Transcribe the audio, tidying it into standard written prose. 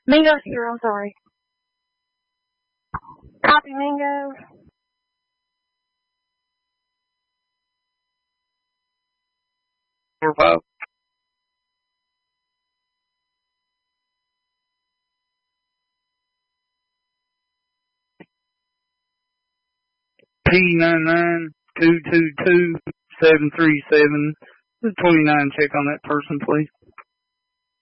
Mingo's here, I'm sorry. Copy, Mingo. Or 5. P99222-737. 29, check on that person, please.